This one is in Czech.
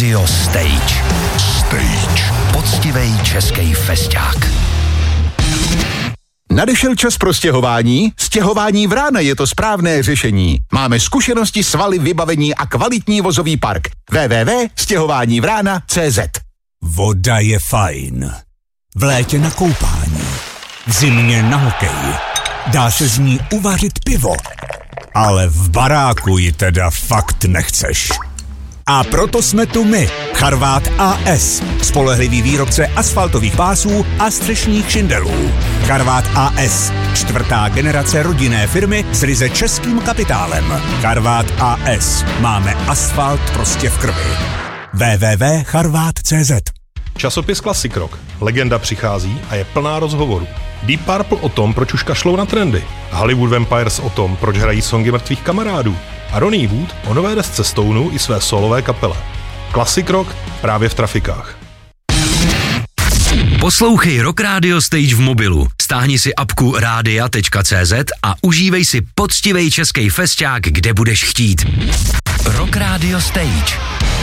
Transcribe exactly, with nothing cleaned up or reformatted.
Radio Stage. Stage. Poctivej český fešťák. Nadešel čas pro stěhování? Stěhování Vrána je to správné řešení. Máme zkušenosti, svaly, vybavení a kvalitní vozový park. w w w tečka stěhování vrána tečka c z. Voda je fajn. V létě na koupání. V zimě na hokej. Dá se z ní uvařit pivo. Ale v baráku ji teda fakt nechceš. A proto jsme tu my, Charvát A S, spolehlivý výrobce asfaltových pásů a střešních šindelů. Charvát A S, čtvrtá generace rodinné firmy s ryze českým kapitálem. Charvát A S, máme asfalt prostě v krvi. w w w tečka charvát tečka c z. Časopis Classic Rock. Legenda přichází a je plná rozhovorů. Deep Purple o tom, proč už kašlou na trendy. Hollywood Vampires o tom, proč hrají songy mrtvých kamarádů. A Ronnie Wood o nové desce Stoneu i své solové kapele. Classic Rock právě v trafikách. Poslouchej Rock Radio Stage v mobilu. Stáhni si apku rádia tečka c z a užívej si poctivej český fešťák, kde budeš chtít. Rock Radio Stage.